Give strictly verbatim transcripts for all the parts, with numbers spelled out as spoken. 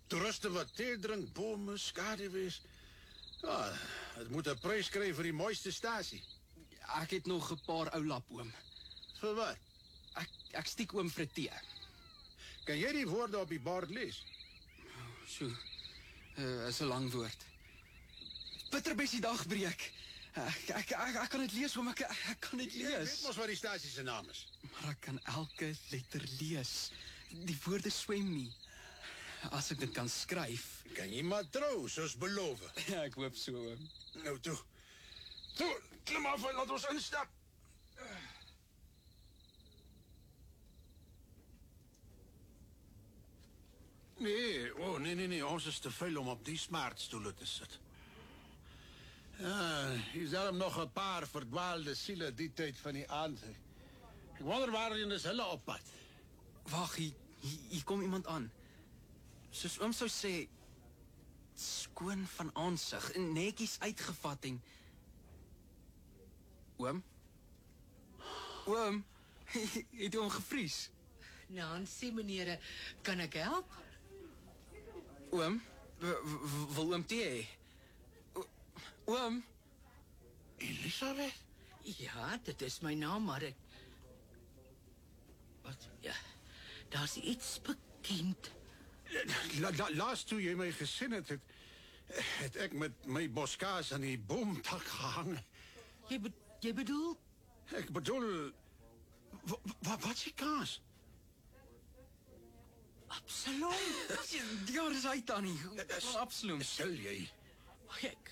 toeriste wat thee drink, bome, skaduwees. Ja, het moet 'n prys kry vir die mooiste stasie. Ek het nog 'n paar ou lap, oom. Vir wat? Ek, ek stiek oom vir 'n tee. Kan jy die woorde op die bord lees? Sjoe, uh, is 'n lang woord. Bitterbessie dagbreek. Ek, ek, ek, ek kan dit lees, oom, ek, ek kan dit Jy weet lees. mos wat die stasie se naam is. Maar ek kan elke letter lees. Die woorde swem nie. As ek dit kan skryf. Kan jy maar trou, soos beloof. Ja, ek hoop so, oom. Nou toe. Toe, klim af en laat ons instap. Nee, oh nee, nee, nee, ons is te veel om op die smartstoelen te sit. Ja, hier zijn nog een paar verdwaalde zielen die tijd van die aand. Ik wonder waarin is hulle op pad. Wag, hier, hier, hier kom iemand aan. Soos oom sou sê, skoon van aansig, netjies uitgevat en... Oom? Oom? Het u hom gevries? Nancy, meneer, kan ek help? Oom? W- w- Wil oom thee hê? O- Oom? Elisabeth? Ja, dit is my naam, maar ek... Wat? Ja, daar's iets bekend. La, la, laatst toe jy my gesien het, het, het ek met my boskaas aan die boomtak gehangen. Jy, be jy bedoel? Ik bedoel, wa, wa, wat is die kaas? Absalom? Ja, dis hy, Tannie. Absalom. Stel jy? Ek...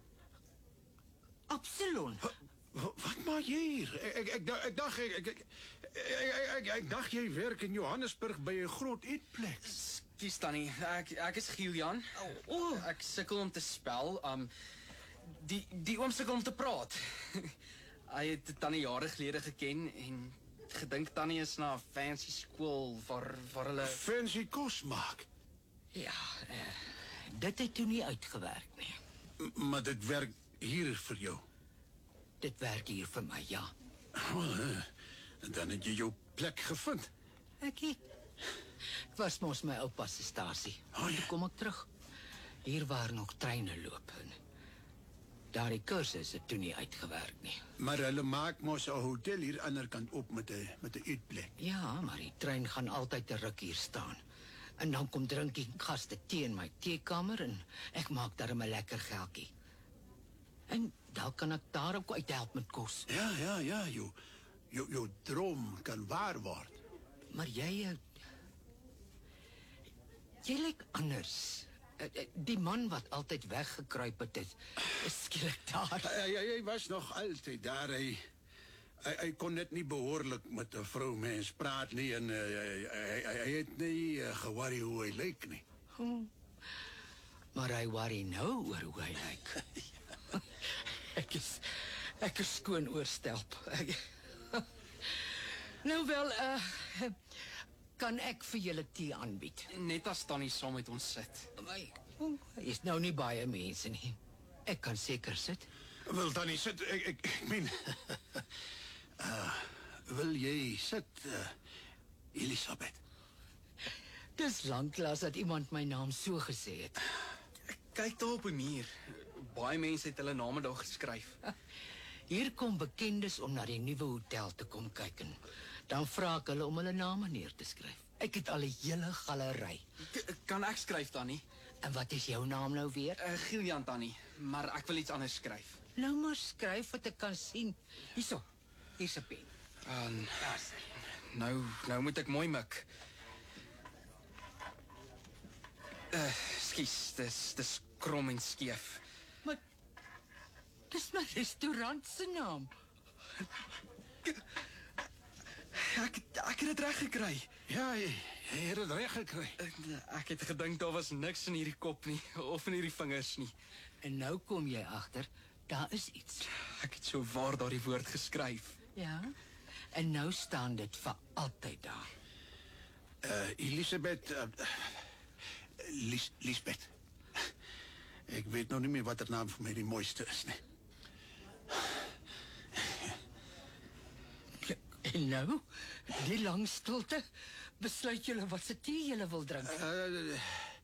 Absalom? Wa, wa, wat maak jy hier? Ik, ik, ik, ik dacht, ik, ik, ik, ik, ik, ik dacht jy werk in Johannesburg by 'n groot eetplek. Kies, Tannie. Ek, ek is Giel-Jan. Oh, oh. Ek sukkel om te spel. Um, die, die oom sukkel om te praat. Hy het Tannie jare gelede geken en gedink Tannie is na 'n fancy skool waar, waar hulle... Fancy kos maak. Ja, uh, dit het toe nie uitgewerk nie. M maar dit werk hier vir jou. Dit werk hier vir my, ja. Wel, uh, dan het jy jou plek gevind. Ek het... Ek was mos my oupa se stasie. Oh, ja. Toe kom ek terug. Hier waar nog treine loop. En daardie kursus het toe nie uitgewerk nie. Maar hulle maak mos 'n hotel hier ander kant op met 'n met 'n eetplek. Ja, maar die trein gaan altyd 'n ruk hier staan. En dan kom drink die gaste tee in my teekamer en ek maak daar 'n lekker geldjie. En dan kan ek daar ook uithelp met kos. Ja, ja, ja, jou jou jou droom kan waar word. Maar jy eh, jy lyk anders. Eh, eh, Die man wat altyd weggekruip het, is is skielik daar. Hy, hy, hy was nog altyd daar. Hy, hy, hy kon net nie behoorlik met 'n vrou mens praat nie en uh, hy, hy, hy, hy het nie uh, geworry hoe hy lyk nie. Hm. Maar hy worry nou oor hoe hy lyk. Ek is ek is skoon oorstelp. Ek, nou wel, uh, kan ek vir julle tee aanbied? Net as Tannie saam met ons sit. My, is nou nie baie mense nie. Ek kan seker sit. Wil dan nie sit, ek, ek, ek meen... uh, wil jy sit, uh, Elisabeth? Dis lanklaas dat iemand my naam so gesê het. Kyk daar op die muur. Baie mense het hulle name daar geskryf. Hier kom bekendes om na die nuwe hotel te kom kyk en dan vra ek hulle om hulle name neer te skryf. Ek het al 'n hele galery. K kan ek skryf, Tannie? En wat is jou naam nou weer? Uh, Giel-Jan, Tannie. Maar ek wil iets anders skryf. Nou maar skryf wat ek kan sien. Hierso. Hier's 'n pen. Uh, Daar's. nou, nou moet ek mooi mik. Uh, skus, dis dis krom en skeef. Maar dis my restaurant se naam. Ek ek het dit reg gekry. Ja, jy, jy het het reg gekry. Ek het gedink daar was niks in hierdie kop nie of in hierdie vingers nie. En nou kom jy agter, daar is iets. Ek het so waar daardie woord geskryf. Ja. En nou staan dit vir altyd daar. Uh, Elisabeth, uh, Lis, Lisbeth. Ek weet nou nie meer wat er naam vir my die mooiste is nie. En nou, die lang stilte, besluit julle wat se tee julle wil drink. Uh,